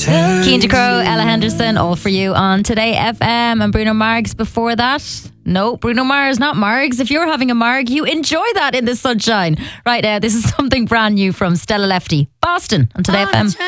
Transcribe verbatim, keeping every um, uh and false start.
Keane Crow, Ella Henderson, all for you on Today F M. And Bruno Mars before that. No, Bruno Mars, not Margs. If you're having a Marg, you enjoy that in the sunshine. Right now, this is something brand new from Stella Lefty. Boston on Today F M.